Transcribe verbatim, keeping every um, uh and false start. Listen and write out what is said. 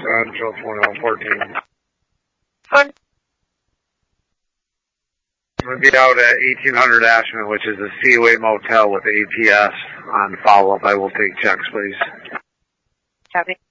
Central twenty-one fourteen. Fun. I'm going to be out at eighteen hundred Ashman, which is a Seaway Motel with A P S on follow-up. I will take checks, please. Copy.